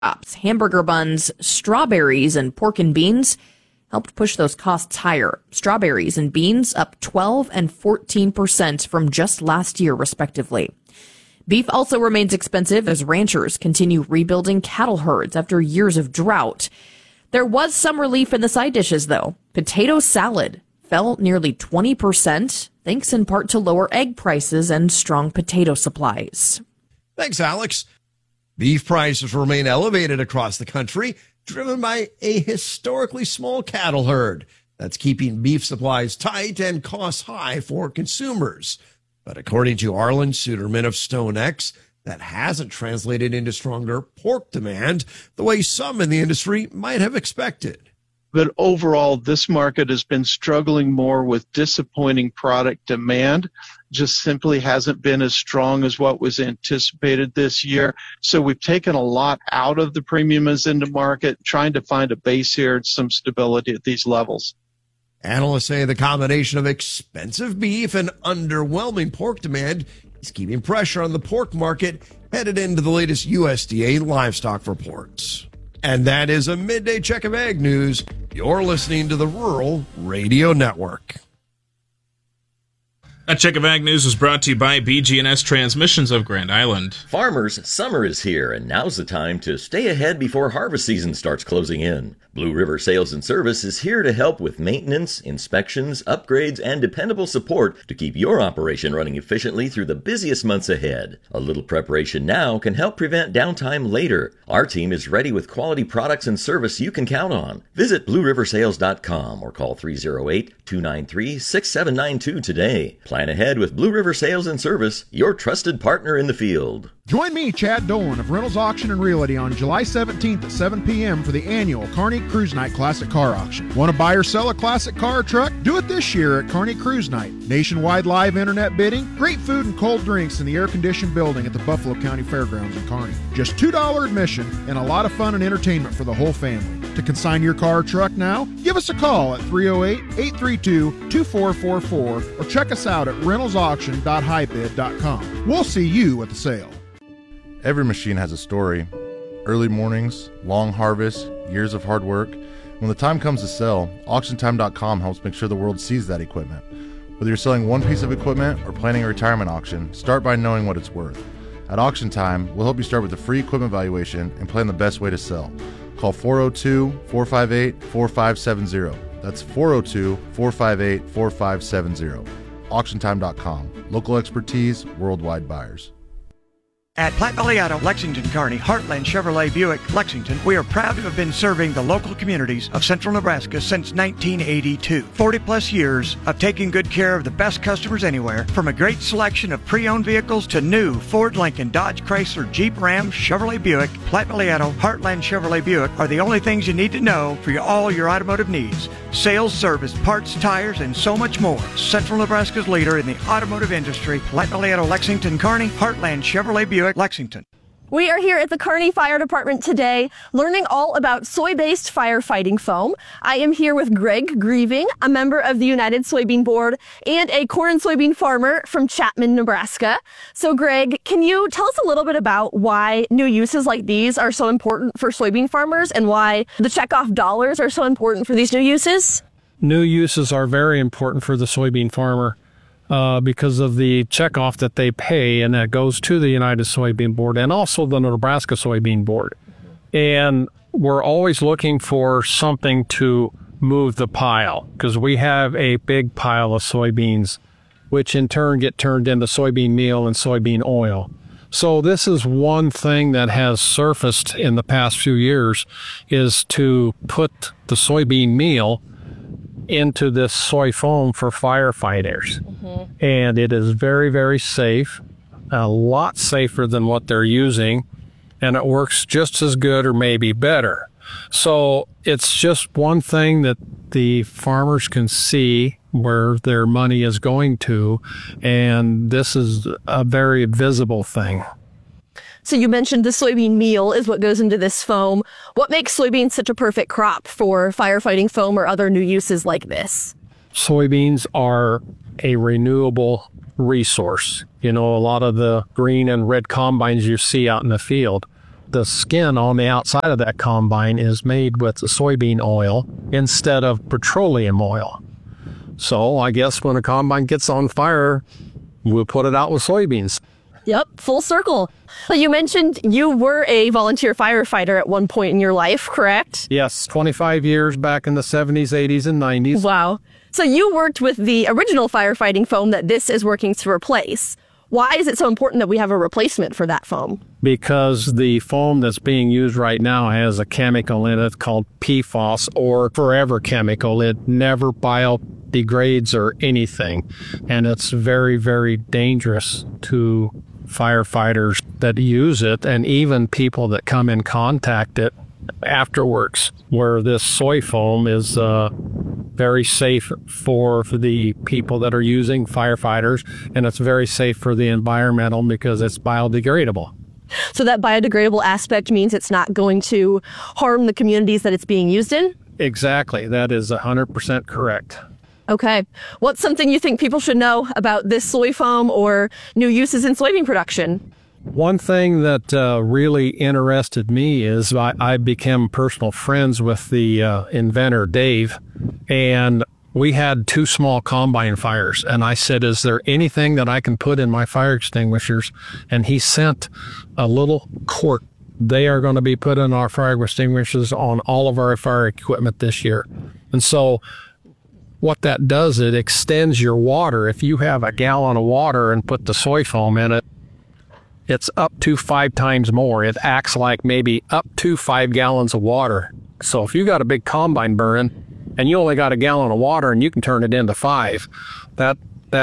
Hamburger buns, strawberries, and pork and beans helped push those costs higher. Strawberries and beans up 12 and 14% from just last year, respectively. Beef also remains expensive as ranchers continue rebuilding cattle herds after years of drought. There was some relief in the side dishes, though. Potato salad fell nearly 20%, thanks in part to lower egg prices and strong potato supplies. Thanks, Alex. Beef prices remain elevated across the country, driven by a historically small cattle herd. That's keeping beef supplies tight and costs high for consumers. But according to Arlen Suderman of StoneX, that hasn't translated into stronger pork demand the way some in the industry might have expected. But overall, this market has been struggling more with disappointing product demand. Just simply hasn't been as strong as what was anticipated this year. So we've taken a lot out of the premium as into market, trying to find a base here and some stability at these levels. Analysts say the combination of expensive beef and underwhelming pork demand is keeping pressure on the pork market headed into the latest USDA livestock reports. And that is a midday check of ag news. You're listening to the Rural Radio Network. That check of ag news was brought to you by BG&S Transmissions of Grand Island. Farmers, summer is here, and now's the time to stay ahead before harvest season starts closing in. Blue River Sales and Service is here to help with maintenance, inspections, upgrades, and dependable support to keep your operation running efficiently through the busiest months ahead. A little preparation now can help prevent downtime later. Our team is ready with quality products and service you can count on. Visit BlueRiverSales.com or call 308-293-6792 today. Plan ahead with Blue River Sales and Service, your trusted partner in the field. Join me, Chad Dolan of Reynolds Auction and Realty on July 17th at 7 p.m. for the annual Kearney Cruise Night Classic Car Auction. Want to buy or sell a classic car or truck? Do it this year at Kearney Cruise Night. Nationwide live internet bidding, great food and cold drinks in the air-conditioned building at the Buffalo County Fairgrounds in Kearney. Just $2 admission and a lot of fun and entertainment for the whole family. To consign your car or truck now, give us a call at 308-832-2444 or check us out at reynoldsauction.highbid.com. We'll see you at the sale. Every machine has a story. Early mornings, long harvests, years of hard work. When the time comes to sell, AuctionTime.com helps make sure the world sees that equipment. Whether you're selling one piece of equipment or planning a retirement auction, start by knowing what it's worth. At Auction Time, we'll help you start with a free equipment valuation and plan the best way to sell. Call 402-458-4570. That's 402-458-4570. AuctionTime.com. Local expertise, worldwide buyers. At Platte Valley Auto, Lexington, Kearney, Heartland Chevrolet Buick, Lexington, we are proud to have been serving the local communities of central Nebraska since 1982. 40 plus years of taking good care of the best customers anywhere, from a great selection of pre-owned vehicles to new Ford, Lincoln, Dodge, Chrysler, Jeep, Ram, Chevrolet Buick. Platte Valley Auto, Heartland Chevrolet Buick are the only things you need to know for all your automotive needs. Sales, service, parts, tires, and so much more. Central Nebraska's leader in the automotive industry, Platte Valley Auto, Lexington, Kearney, Heartland Chevrolet Buick, Lexington. We are here at the Kearney Fire Department today learning all about soy-based firefighting foam. I am here with Greg Grieving, a member of the United Soybean Board and a corn and soybean farmer from Chapman, Nebraska. So Greg, can you tell us a little bit about why new uses like these are so important for soybean farmers and why the checkoff dollars are so important for these new uses? New uses are very important for the soybean farmer. Because of the checkoff that they pay, and that goes to the United Soybean Board and also the Nebraska Soybean Board. And we're always looking for something to move the pile, because we have a big pile of soybeans, which in turn get turned into soybean meal and soybean oil. So this is one thing that has surfaced in the past few years, is to put the soybean meal into this soy foam for firefighters. Mm-hmm. And it is very, very safe, a lot safer than what they're using, and it works just as good or maybe better. So it's just one thing that the farmers can see where their money is going to, and this is a very visible thing. So you mentioned the soybean meal is what goes into this foam. What makes soybeans such a perfect crop for firefighting foam or other new uses like this? Soybeans are a renewable resource. You know, a lot of the green and red combines you see out in the field, the skin on the outside of that combine is made with soybean oil instead of petroleum oil. So I guess when a combine gets on fire, we'll put it out with soybeans. Yep, full circle. So you mentioned you were a volunteer firefighter at one point in your life, correct? Yes, 25 years back in the 70s, 80s, and 90s. Wow. So you worked with the original firefighting foam that this is working to replace. Why is it so important that we have a replacement for that foam? Because the foam that's being used right now has a chemical in it called PFOS, or forever chemical. It never biodegrades or anything. And it's very, very dangerous to firefighters that use it, and even people that come in contact it afterwards, where this soy foam is very safe for the people that are using, firefighters, and it's very safe for the environmental because it's biodegradable. So that biodegradable aspect means it's not going to harm the communities that it's being used in? Exactly. That is 100% correct. Okay. What's something you think people should know about this soy foam or new uses in soybean production? One thing that really interested me is I became personal friends with the inventor, Dave, and we had 2 small combine fires. And I said, is there anything that I can put in my fire extinguishers? And he sent a little quart. They are going to be put in our fire extinguishers on all of our fire equipment this year. And so what that does, it extends your water. If you have a gallon of water and put the soy foam in it, it's up to 5 times more. It acts like maybe up to 5 gallons of water. So if you got a big combine burning and you only got a gallon of water and you can turn it into 5, that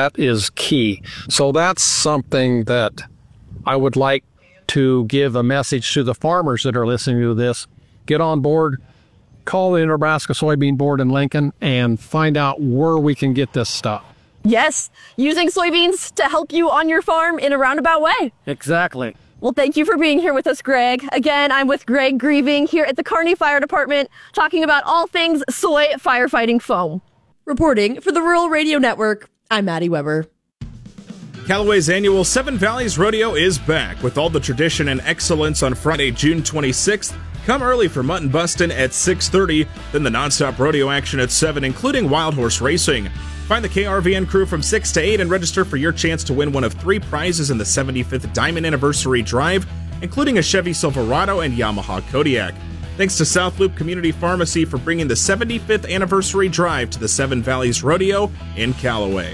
is key. So that's something that I would like to give a message to the farmers that are listening to this. Get on board, call the Nebraska Soybean Board in Lincoln, and find out where we can get this stuff. Yes, using soybeans to help you on your farm in a roundabout way. Exactly. Well, thank you for being here with us, Greg. Again, I'm with Greg Grieving here at the Kearney Fire Department, talking about all things soy firefighting foam. Reporting for the Rural Radio Network, I'm Maddie Weber. Callaway's annual Seven Valleys Rodeo is back with all the tradition and excellence on Friday, June 26th. Come early for mutton bustin' at 6:30, then the nonstop rodeo action at 7, including wild horse racing. Find the KRVN crew from 6 to 8 and register for your chance to win one of 3 prizes in the 75th Diamond Anniversary Drive, including a Chevy Silverado and Yamaha Kodiak. Thanks to South Loop Community Pharmacy for bringing the 75th Anniversary Drive to the Seven Valleys Rodeo in Callaway.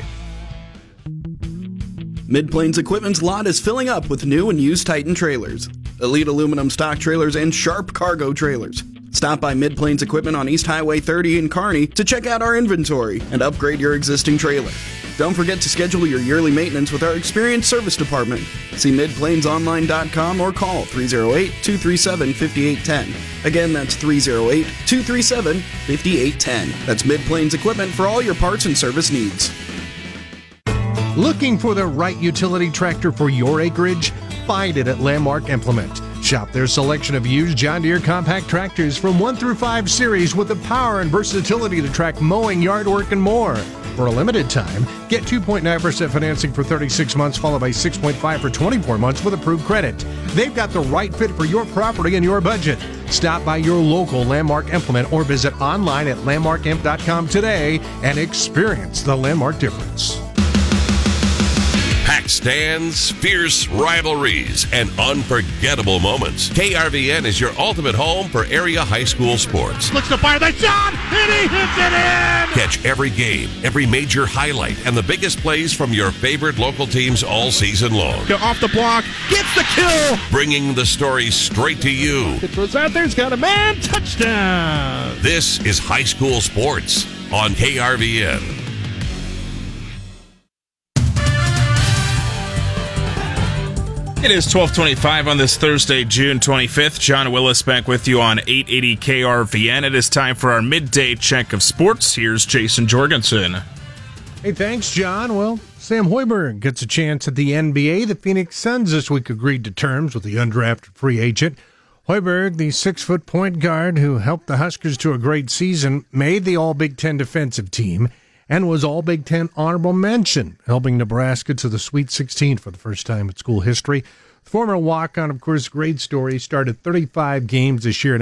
Mid-Plains Equipment's lot is filling up with new and used Titan trailers, Elite aluminum stock trailers, and Sharp cargo trailers. Stop by Mid-Plains Equipment on East Highway 30 in Kearney to check out our inventory and upgrade your existing trailer. Don't forget to schedule your yearly maintenance with our experienced service department. See midplainsonline.com or call 308-237-5810. Again, that's 308-237-5810. That's Mid-Plains Equipment for all your parts and service needs. Looking for the right utility tractor for your acreage? Find it at Landmark Implement. Shop their selection of used John Deere compact tractors from 1 through 5 series with the power and versatility to track mowing, yard work, and more. For a limited time, get 2.9% financing for 36 months, followed by 6.5% for 24 months with approved credit. They've got the right fit for your property and your budget. Stop by your local Landmark Implement or visit online at landmarkimp.com today and experience the Landmark difference. Packed stands, fierce rivalries, and unforgettable moments. KRVN is your ultimate home for area high school sports. Looks to fire the shot, and he hits it in! Catch every game, every major highlight, and the biggest plays from your favorite local teams all season long. Go off the block, gets the kill! Bringing the story straight to you. It throws out there, it's got a man, touchdown! This is high school sports on KRVN. It is 12:25 on this Thursday, June 25th. John Willis back with you on 880 KRVN. It is time for our midday check of sports. Here's Jason Jorgensen. Hey, thanks, John. Well, Sam Hoiberg gets a chance at the NBA. The Phoenix Suns this week agreed to terms with the undrafted free agent. Hoiberg, the 6-foot point guard who helped the Huskers to a great season, made the All-Big Ten defensive team and was All-Big Ten honorable mention, helping Nebraska to the Sweet 16 for the first time in school history. Former walk-on, of course, great story. Started 35 games this year.